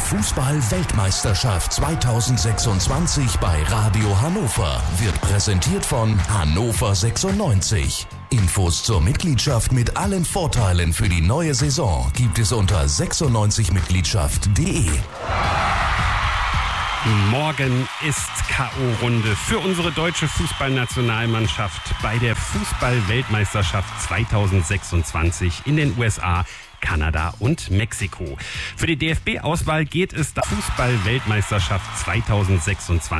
Fußball-Weltmeisterschaft 2026 bei Radio Hannover wird präsentiert von Hannover 96. Infos zur Mitgliedschaft mit allen Vorteilen für die neue Saison gibt es unter 96mitgliedschaft.de. Morgen ist K.O.-Runde für unsere deutsche Fußballnationalmannschaft bei der Fußball-Weltmeisterschaft 2026 in den USA, Kanada und Mexiko. Für die DFB-Auswahl geht es der Fußball-Weltmeisterschaft 2026